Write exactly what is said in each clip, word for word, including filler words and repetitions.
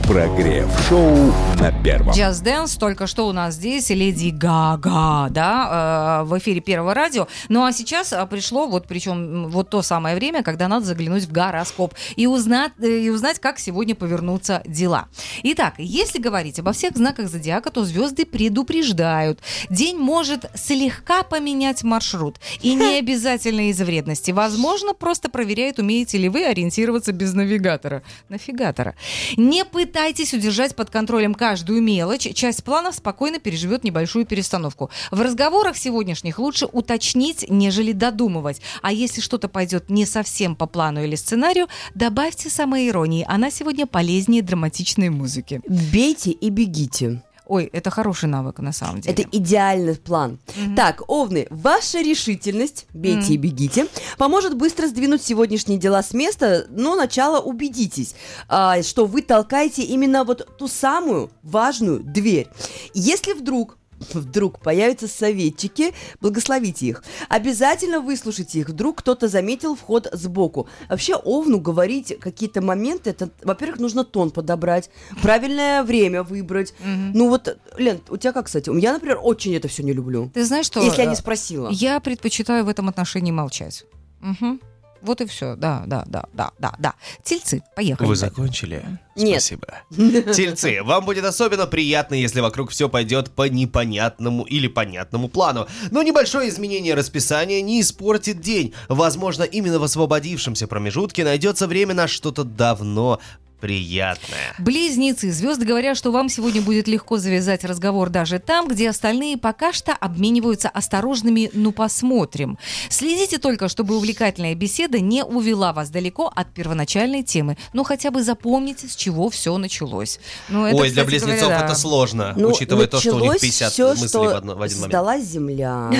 Прогрев-шоу на первом. Just Dance, только что у нас здесь Леди Гага, да, э, в эфире Первого радио. Ну а сейчас пришло, вот причем вот то самое время, когда надо заглянуть в гороскоп и узнать, и узнать, как сегодня повернутся дела. Итак, если говорить обо всех знаках зодиака, то звезды предупреждают. День может слегка поменять маршрут. И не обязательно из вредности. Возможно, просто проверяет, умеете ли вы ориентироваться без навигатора. Нафигатора. Не пытайтесь удержать под контролем каждую мелочь. Часть планов спокойно переживет небольшую перестановку. В разговорах сегодняшних лучше уточнить, нежели додумывать. А если что-то пойдет не совсем по плану или сценарию, добавьте самоиронии. Она сегодня полезнее драматичной музыки. Бейте и бегите. Ой, это хороший навык на самом деле. Это идеальный план. Mm-hmm. Так, овны, ваша решительность, бейте mm-hmm. и бегите, поможет быстро сдвинуть сегодняшние дела с места, но сначала убедитесь, а, что вы толкаете именно вот ту самую важную дверь. Если вдруг Вдруг появятся советчики, благословите их. Обязательно выслушайте их. Вдруг кто-то заметил вход сбоку. Вообще, овну говорить какие-то моменты, это, во-первых, нужно тон подобрать, правильное время выбрать. Mm-hmm. Ну вот, Лен, у тебя как, кстати? Я, например, очень это все не люблю. Ты знаешь, что... Если я не спросила. Я предпочитаю в этом отношении молчать. Угу. Вот и все. Да, да, да, да, да, да. Тельцы, поехали. Вы закончили? Нет. Спасибо. Тельцы, вам будет особенно приятно, если вокруг все пойдет по непонятному или понятному плану. Но небольшое изменение расписания не испортит день. Возможно, именно в освободившемся промежутке найдется время на что-то давно приятное. Близнецы. Звезды говорят, что вам сегодня будет легко завязать разговор даже там, где остальные пока что обмениваются осторожными «ну посмотрим». Следите только, чтобы увлекательная беседа не увела вас далеко от первоначальной темы. Ну, хотя бы запомните, с чего все началось. Ну, это, Ой, кстати, для близнецов говоря, да. это сложно, ну, учитывая то, что у них пятьдесят всё, мыслей что в, одно, в один момент. Сдалась земля.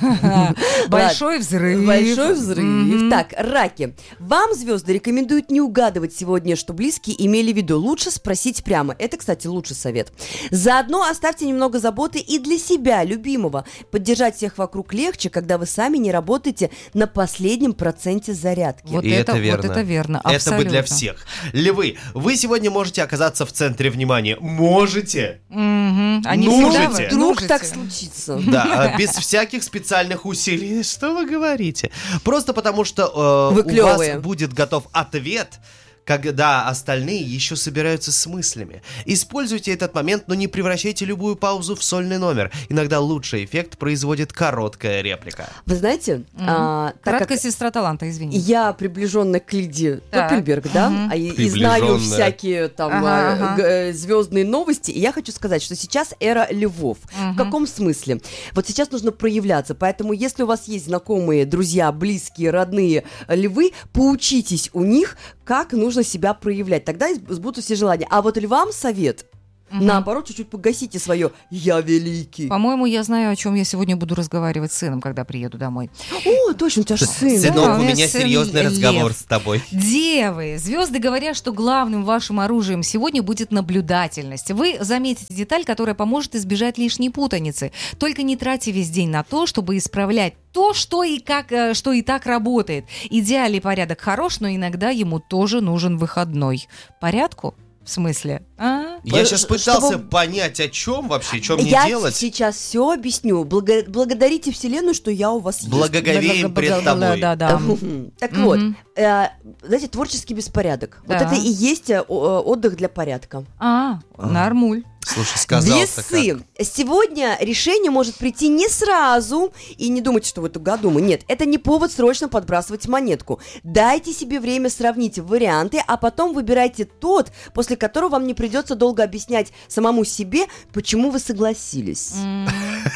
Большой взрыв. Большой взрыв. Так, раки. Вам звезды рекомендуют не угадывать сегодня, что близкие имели в виду. Лучше спросить прямо. Это, кстати, лучший совет. Заодно оставьте немного заботы и для себя, любимого. Поддержать всех вокруг легче, когда вы сами не работаете на последнем проценте зарядки. Вот И это, это верно. Вот это верно. Это Абсолютно. бы для всех. Львы, вы сегодня можете оказаться в центре внимания. Можете? Угу. Они Нужите. всегда Вдруг нужите. так случится. Да, без всяких специальных усилий. Что вы говорите? Просто потому что э, Вы у клёвые. вас будет готов ответ, когда остальные еще собираются с мыслями. Используйте этот момент, но не превращайте любую паузу в сольный номер. Иногда лучший эффект производит короткая реплика. Вы знаете, Мгм. а, так Краткая как сестра таланта, извини. я приближенная к Лиде Так. Топпельберг, да, Мгм. а и, и знаю Приближенная. всякие там Ага, а, ага. г- э, звездные новости, и я хочу сказать, что сейчас эра львов. Мгм. В каком смысле? Вот сейчас нужно проявляться, поэтому если у вас есть знакомые, друзья, близкие, родные э, львы, поучитесь у них, как нужно себя проявлять. Тогда сбудутся все желания. А вот львам совет. Мгм. Наоборот, чуть-чуть погасите свое «я великий». По-моему, я знаю, о чем я сегодня буду разговаривать с сыном, когда приеду домой. О, точно, у тебя же сын. Сын. Сынок, Да, у у меня меня сын серьезный лев. разговор с тобой. Девы, звезды говорят, что главным вашим оружием сегодня будет наблюдательность. Вы заметите деталь, которая поможет избежать лишней путаницы. Только не тратьте весь день на то, чтобы исправлять то, что и, как, э, что и так работает. Идеальный порядок хорош, но иногда ему тоже нужен выходной. Порядку? В смысле? А? Я Э, сейчас чтобы- пытался понять, о чем вообще, что мне Я делать. сейчас все объясню. Благо- благодарите Вселенную, что я у вас есть. Благоговеем пред тобой. Да, да. Так Мгм. вот, э, знаете, творческий беспорядок. Вот Да. это и есть э, о- отдых для порядка. А, нормуль. Слушай, сказал-то Весы. Сегодня решение может прийти не сразу. И не думайте, что вы тугодумы. Нет, это не повод срочно подбрасывать монетку. Дайте себе время сравнить варианты, а потом выбирайте тот, после которого вам не придется долго объяснять самому себе, почему вы согласились. М,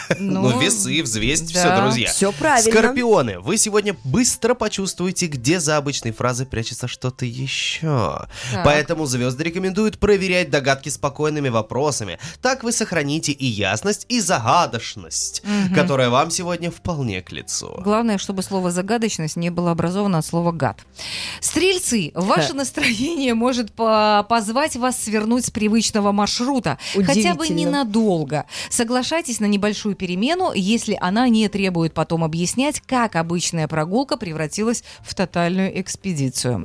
Ну, весы, взвесить, да. все, друзья. Все правильно. Скорпионы, вы сегодня быстро почувствуете, где за обычной фразой прячется что-то еще. Так. Поэтому звезды рекомендуют проверять догадки спокойными вопросами. вопросами. Так вы сохраните и ясность, и загадочность, угу. которая вам сегодня вполне к лицу. Главное, чтобы слово «загадочность» не было образовано от слова «гад». Стрельцы, ваше настроение может по- позвать вас свернуть с привычного маршрута, хотя бы ненадолго. Соглашайтесь на небольшую перемену, если она не требует потом объяснять, как обычная прогулка превратилась в тотальную экспедицию.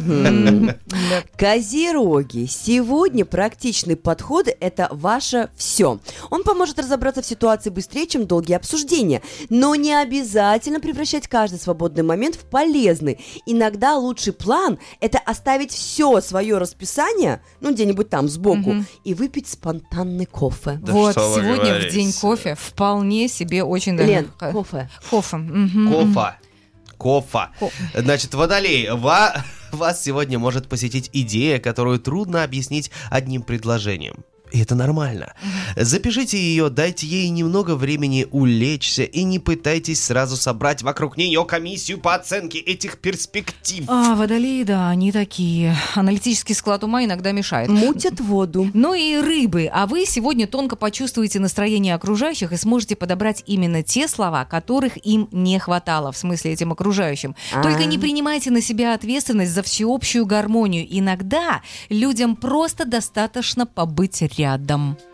Козероги, сегодня практичный подход – это ваше все. Он поможет разобраться в ситуации быстрее, чем долгие обсуждения. Но не обязательно превращать каждый свободный момент в полезный. Иногда лучший план – это оставить все свое расписание, ну, где-нибудь там сбоку, угу. и выпить спонтанный кофе. Да вот, сегодня в день кофе вполне себе очень даже... Лен, кофе. Кофе. Угу. Кофе. Кофе. Ко... Значит, Водолей, ва... вас сегодня может посетить идея, которую трудно объяснить одним предложением. И это нормально. Mm-hmm. Запишите ее, дайте ей немного времени улечься и не пытайтесь сразу собрать вокруг нее комиссию по оценке этих перспектив. А, водолеи, да, они такие. Аналитический склад ума иногда мешает. Мутят воду. Ну и рыбы. А вы сегодня тонко почувствуете настроение окружающих и сможете подобрать именно те слова, которых им не хватало, в смысле этим окружающим. А-а-а. Только не принимайте на себя ответственность за всеобщую гармонию. Иногда людям просто достаточно побыть рядом.